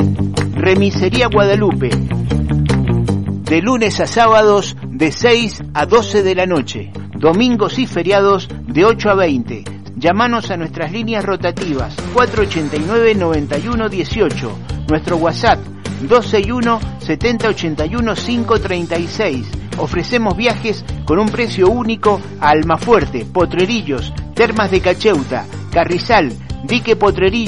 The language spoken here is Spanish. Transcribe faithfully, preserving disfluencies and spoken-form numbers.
Remisería Guadalupe, de lunes a sábados de seis a doce de la noche, domingos y feriados de ocho a veinte. Llámanos a nuestras líneas rotativas cuatro ochenta y nueve, noventa y uno dieciocho, nuestro WhatsApp dos seis uno, setenta ochenta y uno, cinco treinta y seis. Ofrecemos viajes con un precio único a Almafuerte, Potrerillos, Termas de Cacheuta, Carrizal, Dique Potrerillos.